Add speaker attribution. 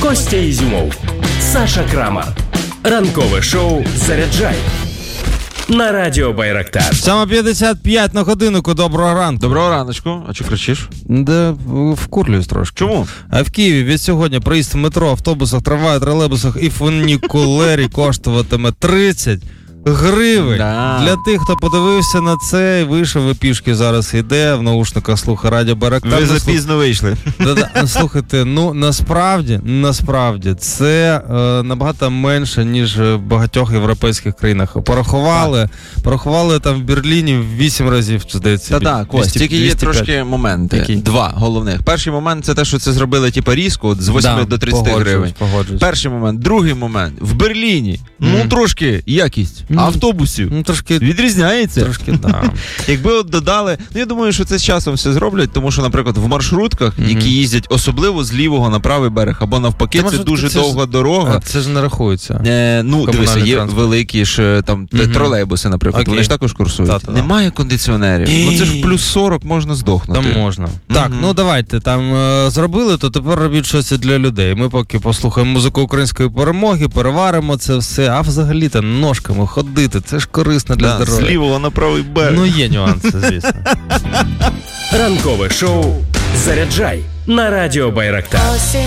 Speaker 1: Костя Ізюмов, Саша Крамар. Ранкове шоу «Заряджай» на Радіо Байрактар.
Speaker 2: 7:55 на годиннику. Доброго ранку.
Speaker 3: Доброго раночку. А чого кричиш?
Speaker 2: Да, вкурлююсь трошки.
Speaker 3: Чому?
Speaker 2: А в Києві від сьогодні проїзд в метро, автобусах, трамваї, тролейбусах і фунікулері коштуватиме 30 гривень.
Speaker 3: Да.
Speaker 2: Для тих, хто подивився на це, вийшов і пішки зараз йде, в наушниках слухає Радіо Байрактар.
Speaker 3: Ви запізно вийшли.
Speaker 2: Слухайте, ну насправді це набагато менше, ніж в багатьох європейських країнах. Порахували там в Берліні в 8 разів, здається.
Speaker 3: Так, Кость, тільки є трошки моменти.
Speaker 2: Які?
Speaker 3: Два головних. Перший момент – це те, що це зробили різко, з 8 до 30 гривень.
Speaker 2: Погоджуюсь.
Speaker 3: Перший момент. Другий момент. В Берліні, трошки якість автобусів
Speaker 2: Трошки
Speaker 3: відрізняється.
Speaker 2: Трошки, так.
Speaker 3: Якби от додали, я думаю, що це з часом все зроблять, тому що, наприклад, в маршрутках, які їздять особливо з лівого на правий берег, або навпаки, це дуже довга дорога.
Speaker 2: Це ж не рахується.
Speaker 3: Дивися, є великі ж там тролейбуси, наприклад, вони ж також курсують. Немає кондиціонерів. Це ж в плюс 40 можна здохнути.
Speaker 2: Там можна. Так, давайте, там зробили, то тепер робіть щось для людей. Ми поки послухаємо музику української перемоги, переваримо це все, а взагалі-то ножками ходити, це ж корисно для здоров'я.
Speaker 3: З лівого на правий берег.
Speaker 2: Є нюанси, звісно.
Speaker 1: Ранкове шоу «Заряджай» на Радіо Байрактар.